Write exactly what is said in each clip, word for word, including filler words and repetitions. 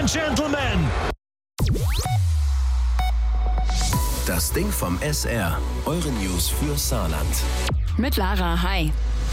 and gentlemen. Das Ding vom S R. Eure News für Saarland. Mit Lara, hi.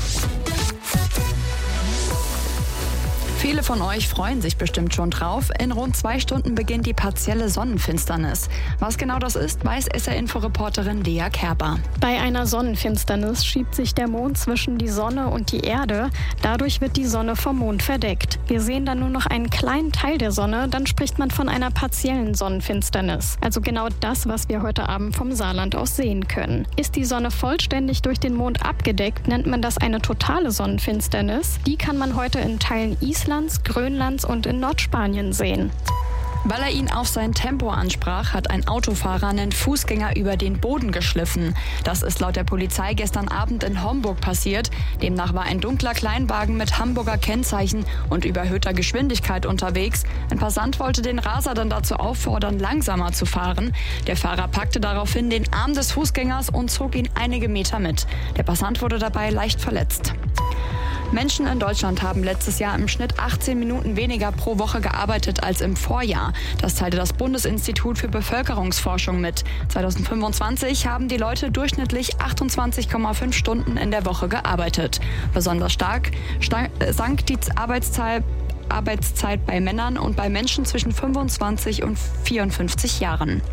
Viele von euch freuen sich bestimmt schon drauf. In rund zwei Stunden beginnt die partielle Sonnenfinsternis. Was genau das ist, weiß S R-Info-Reporterin Lea Kerber. Bei einer Sonnenfinsternis schiebt sich der Mond zwischen die Sonne und die Erde. Dadurch wird die Sonne vom Mond verdeckt. Wir sehen dann nur noch einen kleinen Teil der Sonne. Dann spricht man von einer partiellen Sonnenfinsternis. Also genau das, was wir heute Abend vom Saarland aus sehen können. Ist die Sonne vollständig durch den Mond abgedeckt, nennt man das eine totale Sonnenfinsternis. Die kann man heute in Teilen Islands, Grönlands und in Nordspanien sehen. Weil er ihn auf sein Tempo ansprach, hat ein Autofahrer einen Fußgänger über den Boden geschliffen. Das ist laut der Polizei gestern Abend in Homburg passiert. Demnach war ein dunkler Kleinwagen mit Hamburger Kennzeichen und überhöhter Geschwindigkeit unterwegs. Ein Passant wollte den Raser dann dazu auffordern, langsamer zu fahren. Der Fahrer packte daraufhin den Arm des Fußgängers und zog ihn einige Meter mit. Der Passant wurde dabei leicht verletzt. Menschen in Deutschland haben letztes Jahr im Schnitt achtzehn Minuten weniger pro Woche gearbeitet als im Vorjahr. Das teilte das Bundesinstitut für Bevölkerungsforschung mit. zwanzig fünfundzwanzig haben die Leute durchschnittlich achtundzwanzig Komma fünf Stunden in der Woche gearbeitet. Besonders stark stank, sank die Arbeitszeit, Arbeitszeit bei Männern und bei Menschen zwischen fünfundzwanzig und vierundfünfzig Jahren.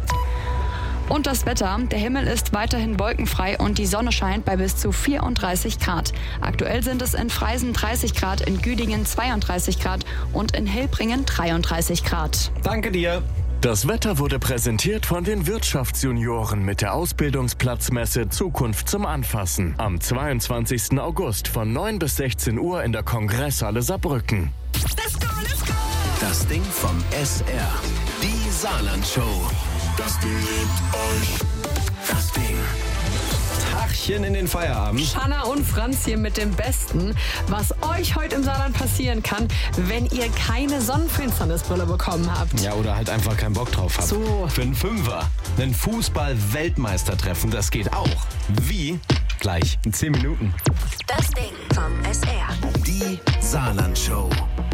Und das Wetter. Der Himmel ist weiterhin wolkenfrei und die Sonne scheint bei bis zu vierunddreißig Grad. Aktuell sind es in Freisen dreißig Grad, in Güdingen zweiunddreißig Grad und in Hilbringen dreiunddreißig Grad. Danke dir. Das Wetter wurde präsentiert von den Wirtschaftsjunioren mit der Ausbildungsplatzmesse Zukunft zum Anfassen. Am zweiundzwanzigsten August von neun bis sechzehn Uhr in der Kongresshalle Saarbrücken. Let's go, let's go. Das Ding vom S R. Die Saarland-Show. Das Ding liebt euch. Das Ding. Tachchen in den Feierabend. Shanna und Franz hier mit dem Besten, was euch heute im Saarland passieren kann, wenn ihr keine Sonnenfinsternisbrille bekommen habt. Ja, oder halt einfach keinen Bock drauf habt. So. Für einen Fünfer. Einen Fußball-Weltmeistertreffen, das geht auch. Wie? Gleich in zehn Minuten. Das Ding vom S R. Die Saarland-Show.